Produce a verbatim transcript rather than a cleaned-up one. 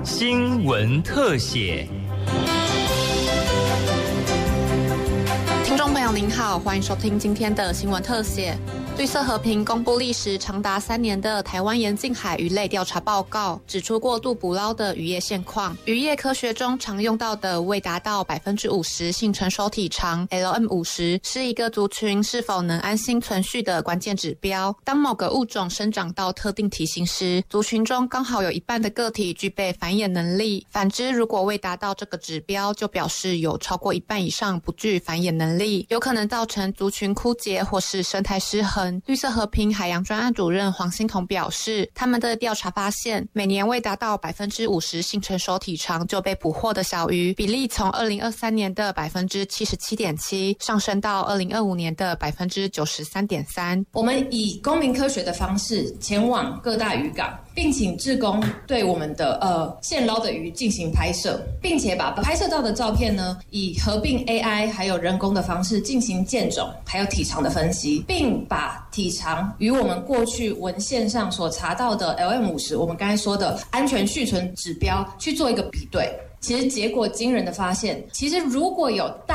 新闻特写。 听众朋友您好，欢迎收听今天的新闻特写。绿色和平公布历时长达三年的台湾沿近海鱼类调查报告，指出过度捕捞的渔业现况。渔业科学中常用到的未达到 百分之五十 性成熟体长 L M 五十 是一个族群是否能安心存续的关键指标。当某个物种生长到特定体型时，族群中刚好有一半的个体具备繁衍能力。反之，如果未达到这个指标，就表示有超过一半以上不具繁衍能力，有可能造成族群枯竭或是生态失衡。绿色和平海洋专案主任黄欣彤表示，他们的调查发现，每年未达到 百分之五十 性成熟体长就被捕获的小鱼比例从二零二三年的 百分之七十七点七 上升到二零二五年的 百分之九十三点三。 我们以公民科学的方式前往各大渔港，并请志工对我们的呃现捞的鱼进行拍摄，并且把拍摄到的照片呢，以合并 A I 还有人工的方式进行建种还有体长的分析，并把体长与我们过去文献上所查到的 L M 五十 我们刚才说的安全续存指标去做一个比对。其实结果惊人的发现，其实如果有大